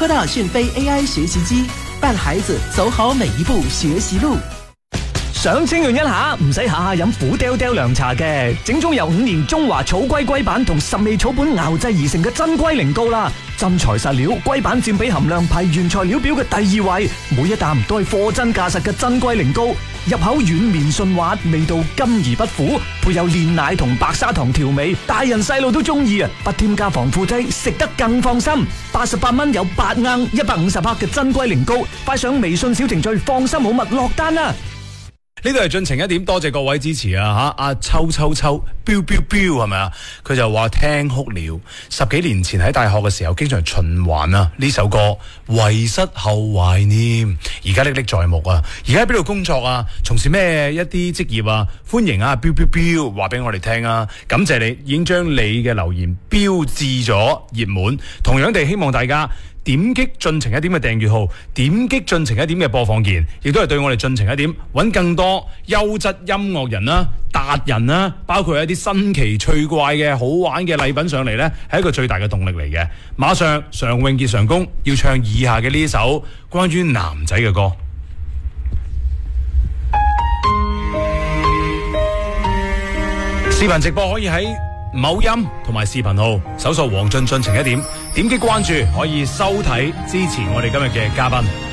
科大訊飛 AI 學習機，伴孩子走好每一步學習路。 想清潤一下，唔使下下飲苦爹爹涼茶嘅，正宗由5年中華草龜龜板同10味草本熬製而成嘅真龜苓膏啦。真材實料，龜板佔比含量排原材料表嘅第2位，每一啖都係貨真價實嘅真龜苓膏，入口軟綿順滑，味道甘而不苦，配有煉奶同白砂糖調味，大人細路都中意啊！不添加防腐劑，食得更放心。88蚊有8盎150克嘅真龜苓膏，快上微信小程序放心好物落單啦！ 呢度係進程一點，多謝各位支持啊！阿秋秋秋飆飆飆係咪啊？佢就話聽哭了，10幾年前喺大學嘅時候經常循環啊呢首歌，遺失後懷念，而家歷歷在目啊！而家喺邊度工作啊？從事咩一啲職業啊？歡迎啊！飆飆飆話俾我哋聽啊！感謝你已經將你嘅留言標誌咗熱門，同樣地希望大家點擊進程一點嘅訂閱號，點擊進程一點嘅播放鍵，亦都係對我哋進程一點揾更多優質音樂人啦、達人啦，包括一啲新奇趣怪嘅好玩嘅禮品上嚟呢，係一個最大嘅動力嚟嘅。馬上常永傑上工要唱以下嘅呢首關於男仔嘅歌。視頻直播可以喺某音同埋視頻號搜索黃進程一點，點擊關注可以收睇支持我哋今日嘅嘉賓。